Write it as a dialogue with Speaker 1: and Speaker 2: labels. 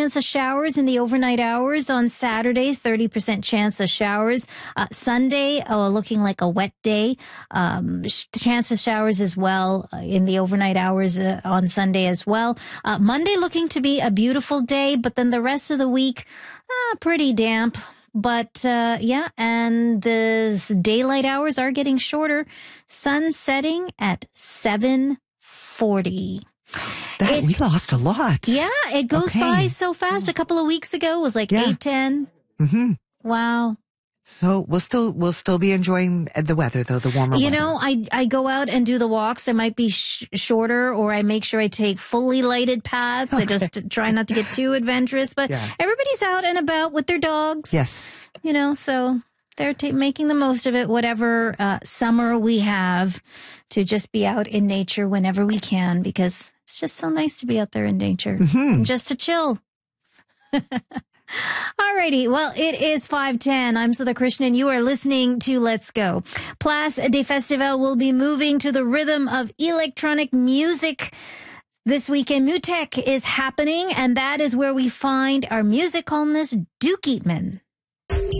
Speaker 1: chance of showers in the overnight hours on Saturday, 30% chance of showers. Sunday, looking like a wet day. Chance of showers as well in the overnight hours on Sunday as well. Monday looking to be a beautiful day, but then the rest of the week, pretty damp. But, and the daylight hours are getting shorter. Sun setting at 7:40.
Speaker 2: We lost a lot.
Speaker 1: Yeah, it goes by so fast. A couple of weeks ago it was like 8:10.
Speaker 2: Mm-hmm.
Speaker 1: Wow.
Speaker 2: So we'll still be enjoying the weather, though, the warmer weather.
Speaker 1: You know, I go out and do the walks. They might be shorter, or I make sure I take fully lighted paths. I just try not to get too adventurous. But everybody's out and about with their dogs.
Speaker 2: Yes.
Speaker 1: You know, so they're making the most of it, whatever summer we have, to just be out in nature whenever we can, because it's just so nice to be out there in nature and just to chill. Alrighty, well, it is 5:10. I'm Sudha Krishnan. You are listening to Let's Go. Place des Festivals will be moving to the rhythm of electronic music this weekend. MUTEK is happening, and that is where we find our music columnist, Duke Eatman.